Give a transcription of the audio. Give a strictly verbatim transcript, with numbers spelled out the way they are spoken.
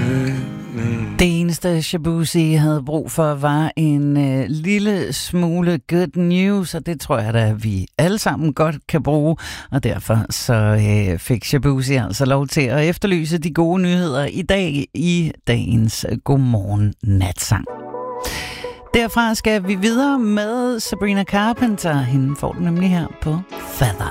Det eneste Shabuzi havde brug for var en øh, lille smule good news, og det tror jeg da, vi alle sammen godt kan bruge. Og derfor så øh, fik Shabuzi altså lov til at efterlyse de gode nyheder i dag i dagens Godmorgen Natsang. Derfra skal vi videre med Sabrina Carpenter. Hende får du nemlig her på Feather.